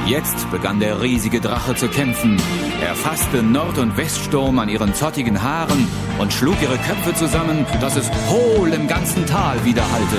Jetzt begann der riesige Drache zu kämpfen. Er fasste Nord- und Weststurm an ihren zottigen Haaren und schlug ihre Köpfe zusammen, dass es hohl im ganzen Tal widerhallte.